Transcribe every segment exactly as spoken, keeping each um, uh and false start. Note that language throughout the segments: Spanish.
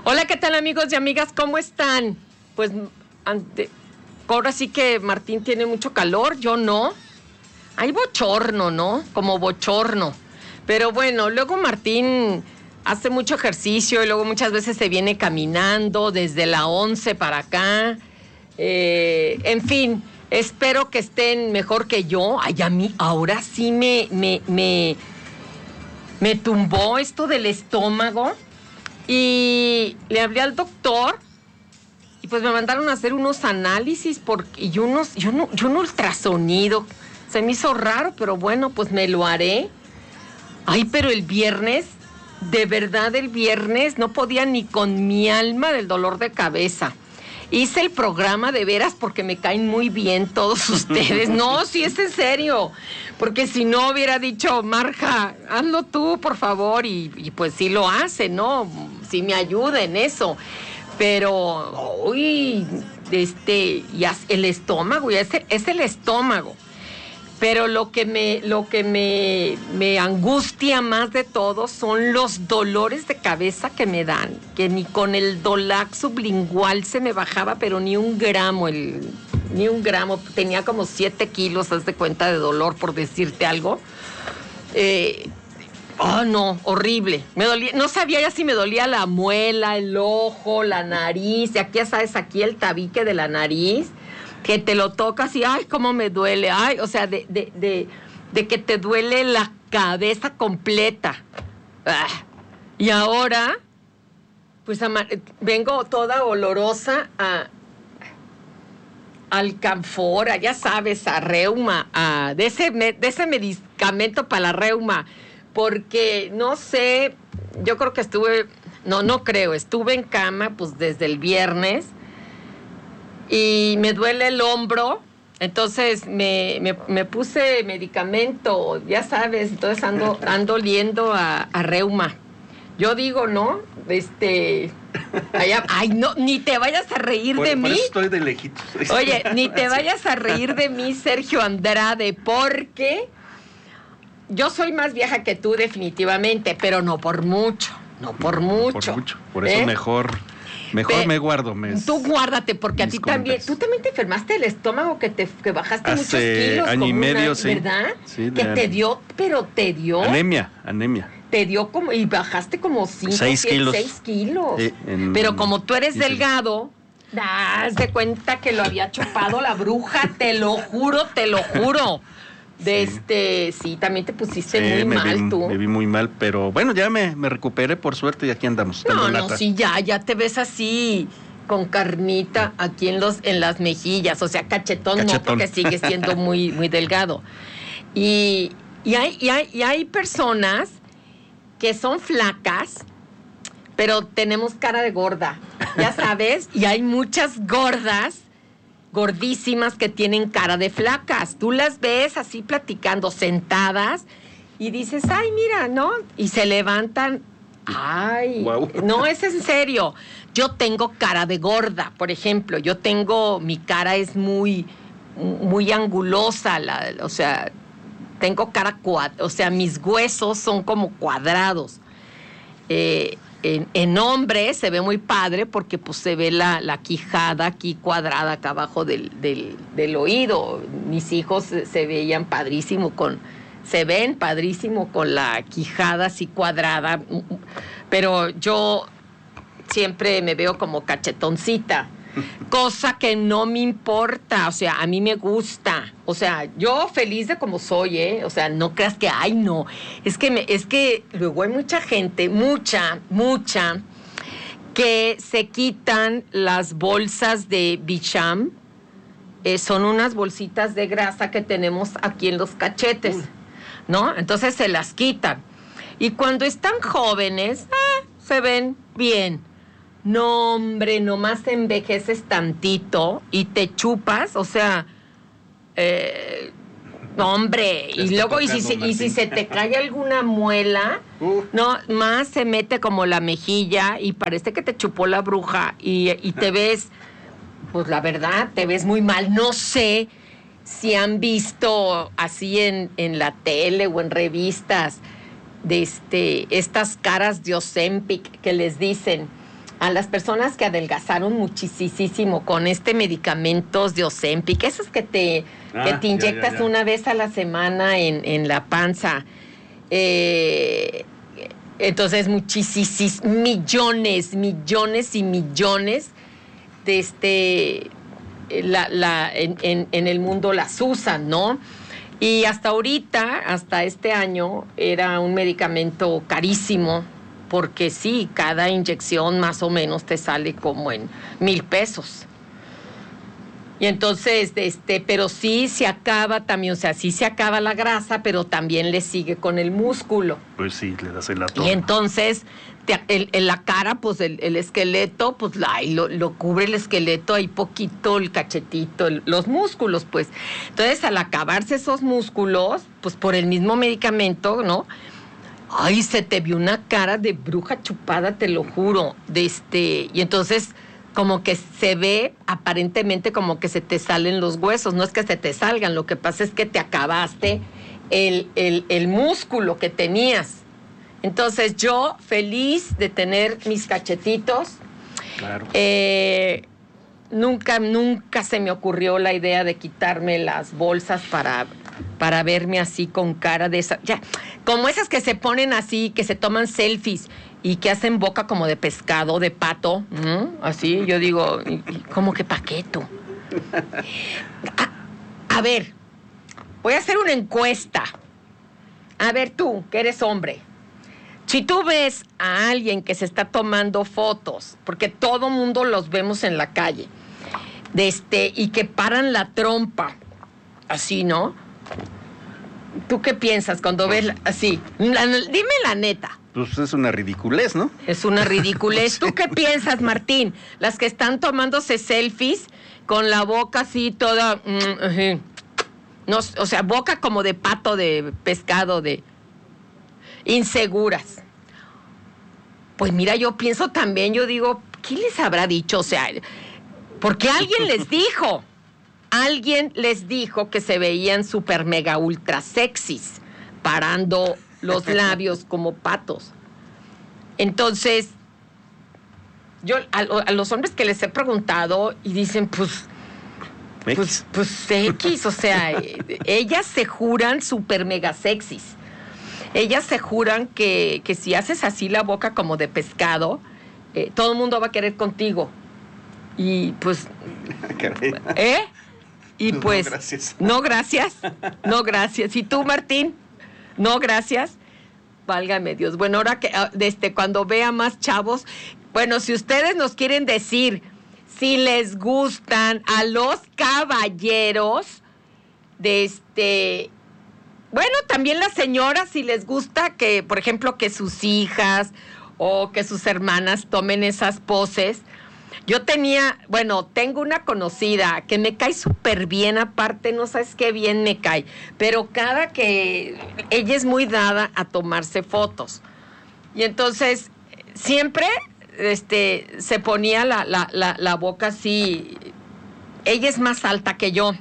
Hola, ¿qué tal, amigos y amigas? ¿Cómo están? Pues ante, ahora sí que Martín tiene mucho calor, yo no. Hay bochorno, ¿no? Como bochorno. Pero bueno, luego Martín hace mucho ejercicio y luego muchas veces se viene caminando desde la once para acá. Eh, en fin, espero que estén mejor que yo. Ay, a mí ahora sí me, me, me, me tumbó esto del estómago. Y le hablé al doctor y pues me mandaron a hacer unos análisis por, y unos, y, uno, y un ultrasonido. Se me hizo raro, pero bueno, pues me lo haré. Ay, pero el viernes, de verdad el viernes, no podía ni con mi alma del dolor de cabeza. Hice el programa de veras porque me caen muy bien todos ustedes. No, sí es en serio. Porque si no hubiera dicho, Marja, hazlo tú, por favor. Y, y pues sí lo hace, ¿no? Sí me ayuda en eso. Pero, uy, este, ya el estómago, ya es el, es el estómago. Pero lo que me, lo que me, me angustia más de todo son los dolores de cabeza que me dan, que ni con el Dolac sublingual se me bajaba, pero ni un gramo, el, ni un gramo, tenía como siete kilos, haz de cuenta, de dolor, por decirte algo. Eh, oh, no, horrible. Me dolía, no sabía ya si me dolía la muela, el ojo, la nariz, y aquí ya sabes, aquí el tabique de la nariz, que te lo tocas y, ay, cómo me duele, ay, o sea, de, de, de, de que te duele la cabeza completa. Ah. Y ahora, pues ama- vengo toda olorosa a, al Canfora, ya sabes, a reuma, a, de, ese, de ese medicamento para la reuma, porque, no sé, yo creo que estuve, no, no creo, estuve en cama, pues, desde el viernes, y me duele el hombro, entonces me, me, me puse medicamento, ya sabes, entonces ando, ando oliendo a, a reuma. Yo digo, ¿no? Este, allá, ay, no, ni te vayas a reír por, de por mí. Eso estoy de lejitos. Oye, ni te vayas a reír de mí, Sergio Andrade, porque yo soy más vieja que tú definitivamente, pero no por mucho, no por mucho. Por mucho, por eso ¿eh? mejor... Mejor Pe- me guardo. Me tú guárdate, porque a ti también, comentarios. tú también te enfermaste el estómago, que te que bajaste Hace muchos kilos. año y como medio, una, sí. ¿verdad? Sí, que de- te dio, pero te dio. Anemia, anemia. Te dio como, y bajaste como cinco, Seis siete, kilos. seis kilos. Sí, en- pero como tú eres sí, delgado, das de cuenta que lo había chupado la bruja, te lo juro, te lo juro. De Sí. este, sí, también te pusiste Sí, muy me mal vi, tú. Me vi muy mal, pero bueno, ya me, me recuperé por suerte y aquí andamos. No, dando no, lata. sí, ya, ya te ves así, con carnita aquí en los, en las mejillas, o sea, cachetón, Cachetón. no, porque sigue siendo muy, muy delgado. Y, y, hay, y, hay, y hay personas que son flacas, pero tenemos cara de gorda, ya sabes, y hay muchas gordas, gordísimas, que tienen cara de flacas. Tú las ves así platicando, sentadas, y dices, ay, mira, ¿no? Y se levantan. Ay, Guau. no, es en serio. Yo tengo cara de gorda, por ejemplo. Yo tengo, mi cara es muy, muy angulosa, la, o sea, tengo cara cuadrada, o sea, mis huesos son como cuadrados. Eh, en, en hombres se ve muy padre porque pues se ve la, la quijada aquí cuadrada acá abajo del, del, del oído. Mis hijos se, se veían padrísimo con... se ven padrísimo con la quijada así cuadrada, pero yo siempre me veo como cachetoncita, cosa que no me importa, o sea, a mí me gusta, o sea, yo feliz de como soy, ¿eh? O sea, no creas que, ay, no, es que, me, es que luego hay mucha gente, mucha, mucha, que se quitan las bolsas de Bicham, eh, son unas bolsitas de grasa que tenemos aquí en los cachetes, ¿no? Entonces se las quitan. Y cuando están jóvenes, eh, se ven bien. No, hombre, nomás te envejeces tantito y te chupas, o sea, eh, no, hombre, Te y está luego, y si, tocando, se, y si se te cae alguna muela, Uh. no, más se mete como la mejilla y parece que te chupó la bruja y, y te ves, pues la verdad, te ves muy mal. No sé si han visto así en, en la tele o en revistas de este, estas caras de Ozempic que les dicen, a las personas que adelgazaron muchísimo con este medicamentos de Ozempic, esos que te, ah, que te inyectas ya, ya, ya. una vez a la semana en, en la panza. Eh, entonces, muchísimos, millones, millones y millones de este, la, la, en, en, en el mundo las usan, ¿no? Y hasta ahorita, hasta este año, era un medicamento carísimo, porque sí, cada inyección más o menos te sale como en mil pesos. Y entonces, este, pero sí se acaba también, o sea, sí se acaba la grasa, pero también le sigue con el músculo. Pues sí, le das el atón. Y entonces, te, el, el, la cara, pues el, el esqueleto, pues la, lo, lo cubre el esqueleto, ahí poquito, el cachetito, el, los músculos, pues. Entonces, al acabarse esos músculos, pues por el mismo medicamento, ¿no? Ay, se te vio una cara de bruja chupada, te lo juro. De este, y entonces, como que se ve aparentemente como que se te salen los huesos. No es que se te salgan, lo que pasa es que te acabaste el, el, el músculo que tenías. Entonces, yo feliz de tener mis cachetitos. Claro. Eh, nunca, nunca se me ocurrió la idea de quitarme las bolsas para... para verme así con cara de esa, ya, como esas que se ponen así, que se toman selfies y que hacen boca como de pescado, de pato, ¿no? Así, yo digo, ¿cómo que paqueto? A, a ver, voy a hacer una encuesta. A ver tú, que eres hombre, si tú ves a alguien que se está tomando fotos, porque todo mundo los vemos en la calle, de este, y que paran la trompa, así, ¿no? ¿Tú qué piensas cuando ves la, así? La, dime la neta. Pues es una ridiculez, ¿no? Es una ridiculez. ¿Tú qué piensas, Martín? Las que están tomándose selfies con la boca así toda... Mm, uh-huh. No, o sea, boca como de pato, de pescado, de... inseguras. Pues mira, yo pienso también, yo digo, ¿qué les habrá dicho? O sea, porque alguien les dijo... Alguien les dijo que se veían súper mega ultra sexys, parando los labios como patos. Entonces, yo a, a los hombres que les he preguntado y dicen, pues, pues, pues X, o sea, ellas se juran súper mega sexys. Ellas se juran que, que si haces así la boca como de pescado, eh, todo el mundo va a querer contigo. Y pues, ¿eh? Y pues, no gracias. no, gracias. No, gracias. ¿Y tú, Martín? No, gracias. Válgame Dios. Bueno, ahora que, desde cuando vea más chavos, bueno, si ustedes nos quieren decir si les gustan a los caballeros, de este, bueno, también las señoras, si les gusta que, por ejemplo, que sus hijas o que sus hermanas tomen esas poses. Yo tenía, bueno, tengo una conocida que me cae súper bien, aparte, no sabes qué bien me cae, pero cada que ella es muy dada a tomarse fotos. Y entonces, siempre este, se ponía la, la, la, la boca así. Ella es más alta que yo.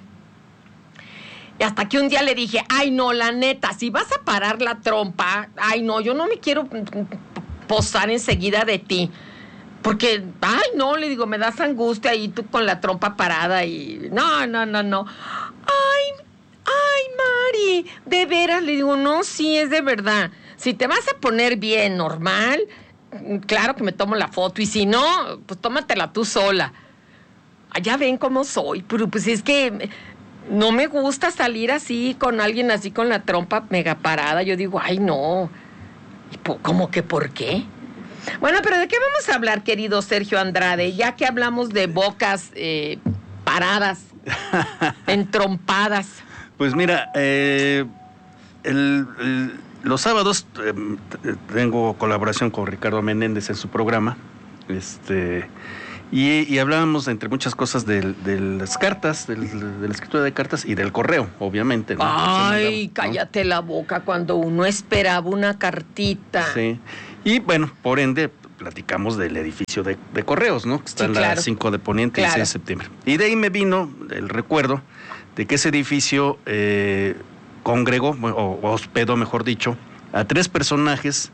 Y hasta que un día le dije, ay, no, la neta, si vas a parar la trompa, ay, no, yo no me quiero posar enseguida de ti. Porque, ay, no, le digo, me das angustia y tú con la trompa parada y... No, no, no, no. Ay, ay, Mari, de veras, le digo, no, sí, es de verdad. Si te vas a poner bien, normal, claro que me tomo la foto. Y si no, pues tómatela tú sola. Ya ven cómo soy, pero pues es que no me gusta salir así con alguien así con la trompa mega parada. Yo digo, ay, no. ¿Cómo que por qué? Bueno, pero ¿de qué vamos a hablar, querido Sergio Andrade? Ya que hablamos de bocas eh, paradas, entrompadas. Pues mira, eh, el, el, los sábados eh, tengo colaboración con Ricardo Menéndez en su programa, este, y, y hablábamos, entre muchas cosas, de, de las cartas, de, de la escritura de cartas y del correo, obviamente, ¿no? Ay, ¿no? cállate la boca cuando uno esperaba una cartita. Sí. Y bueno, por ende, platicamos del edificio de, de correos, ¿no? Que está sí, en claro. la cinco de Poniente claro. y seis de septiembre. Y de ahí me vino el recuerdo de que ese edificio eh, congregó, o hospedó, mejor dicho, a tres personajes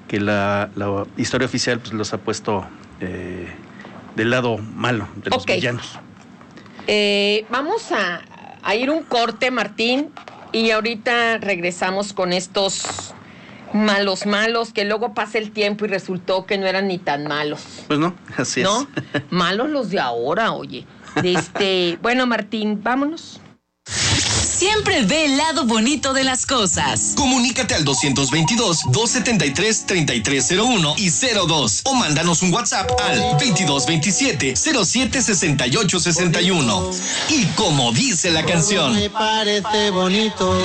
que la, la historia oficial pues, los ha puesto eh, del lado malo, de los okay. villanos. Eh, vamos a, a ir un corte, Martín, y ahorita regresamos con estos malos, malos, que luego pasa el tiempo y resultó que no eran ni tan malos. Pues no, así ¿No? es. Malos los de ahora, oye. De este, bueno, Martín, vámonos. Siempre ve el lado bonito de las cosas. Comunícate al doscientos veintidós, doscientos setenta y tres, treinta y tres cero uno y cero dos o mándanos un WhatsApp al veintidós veintisiete, cero siete sesenta y ocho sesenta y uno. Y como dice la canción, me parece bonito.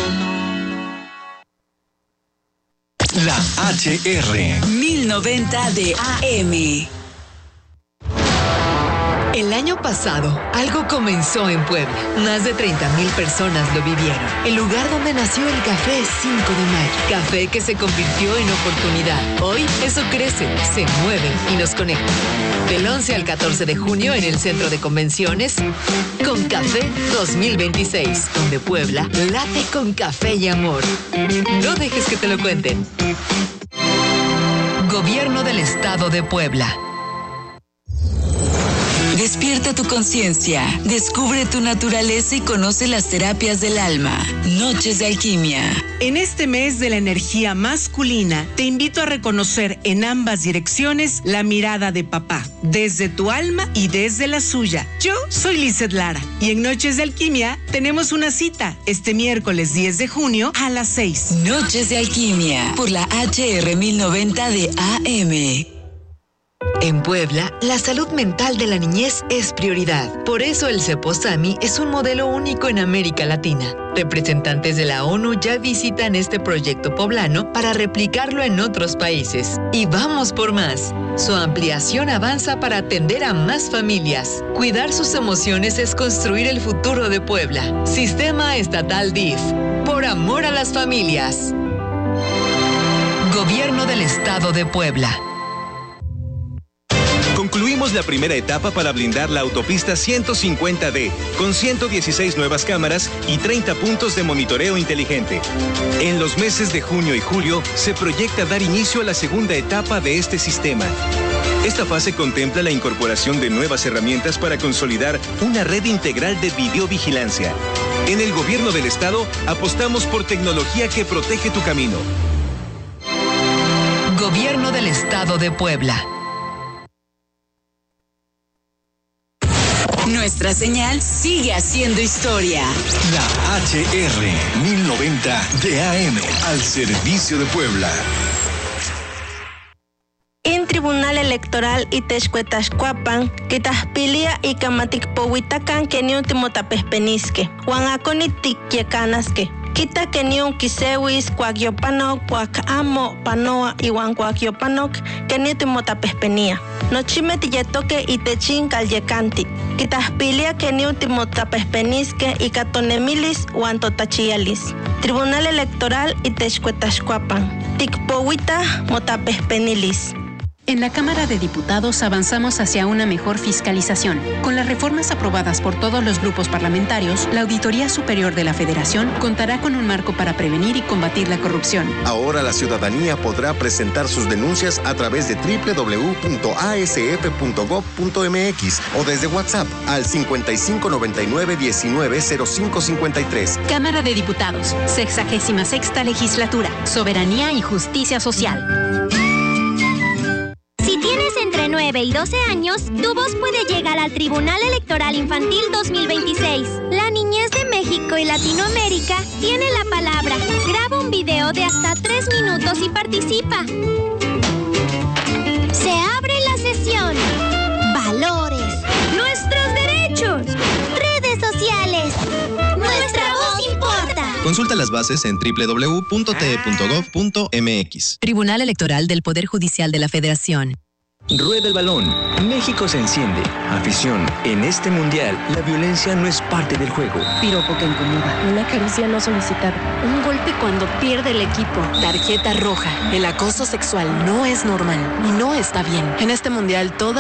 La H R mil noventa de A M. El año pasado, algo comenzó en Puebla. Más de treinta mil personas lo vivieron. El lugar donde nació el Café cinco de mayo. Café que se convirtió en oportunidad. Hoy, eso crece, se mueve y nos conecta. Del once al catorce de junio en el Centro de Convenciones, Con Café dos mil veintiséis, donde Puebla late con café y amor. No dejes que te lo cuenten. Gobierno del Estado de Puebla. Despierta tu conciencia, descubre tu naturaleza y conoce las terapias del alma. Noches de Alquimia. En este mes de la energía masculina, te invito a reconocer en ambas direcciones la mirada de papá, desde tu alma y desde la suya. Yo soy Lizeth Lara y en Noches de Alquimia tenemos una cita este miércoles diez de junio a las seis. Noches de Alquimia por la H R mil noventa de A M. En Puebla, la salud mental de la niñez es prioridad. Por eso el Ceposami es un modelo único en América Latina. Representantes de la ONU ya visitan este proyecto poblano para replicarlo en otros países. Y vamos por más. Su ampliación avanza para atender a más familias. Cuidar sus emociones es construir el futuro de Puebla. Sistema Estatal D I F. Por amor a las familias. Gobierno del Estado de Puebla. Concluimos la primera etapa para blindar la autopista ciento cincuenta D, con ciento dieciséis nuevas cámaras y treinta puntos de monitoreo inteligente. En los meses de junio y julio se proyecta dar inicio a la segunda etapa de este sistema. Esta fase contempla la incorporación de nuevas herramientas para consolidar una red integral de videovigilancia. En el Gobierno del Estado apostamos por tecnología que protege tu camino. Gobierno del Estado de Puebla. Nuestra señal sigue haciendo historia. La H R mil noventa de A M al servicio de Puebla. En Tribunal Electoral Itexcuetexcuapan, Quitaspilia y Camaticpohuitacan que ni último tapespenisque, Huanaconitic yecanasque. Kita que ni un kisewis, cuagiopanoc, cuacamo, panoa y huancuagiopanoc, que ni último tapespenía. Nochime tilletoque y techin calyecanti. Quitaspilia que ni último tapespenisque y catonemilis huantotachialis. Tribunal Electoral Itexcuetexcuapan. Ticpohuita motapespenilis. En la Cámara de Diputados avanzamos hacia una mejor fiscalización. Con las reformas aprobadas por todos los grupos parlamentarios, la Auditoría Superior de la Federación contará con un marco para prevenir y combatir la corrupción. Ahora la ciudadanía podrá presentar sus denuncias a través de doble u doble u doble u punto a s f punto gob punto m x o desde WhatsApp al cincuenta y cinco noventa y nueve diecinueve cero cinco cincuenta y tres. Cámara de Diputados, sexagésima sexta Legislatura, Soberanía y Justicia Social. Si tienes entre nueve y doce años, tu voz puede llegar al Tribunal Electoral Infantil dos mil veintiséis. La niñez de México y Latinoamérica tiene la palabra. Graba un video de hasta tres minutos y participa. Se abre la sesión. Valores. Nuestros derechos. Redes sociales. Nuestra voz importa. Consulta las bases en doble u doble u doble u punto t e punto gob punto m x. Tribunal Electoral del Poder Judicial de la Federación. Rueda el balón. México se enciende. Afición. En este mundial, la violencia no es parte del juego. Piropo que incomoda. Una caricia no solicitada. Un golpe cuando pierde el equipo. Tarjeta roja. El acoso sexual no es normal y no está bien. En este mundial, toda